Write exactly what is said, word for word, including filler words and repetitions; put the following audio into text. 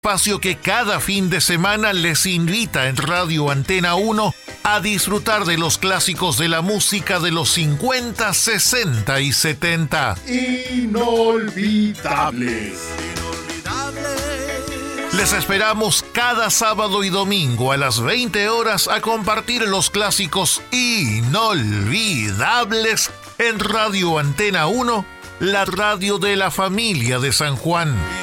espacio que cada fin de semana les invita en Radio Antena uno a disfrutar de los clásicos de la música de los cincuenta, sesenta y setenta. Inolvidables. Les esperamos cada sábado y domingo a las veinte horas a compartir los clásicos inolvidables en Radio Antena uno, la radio de la familia de San Juan.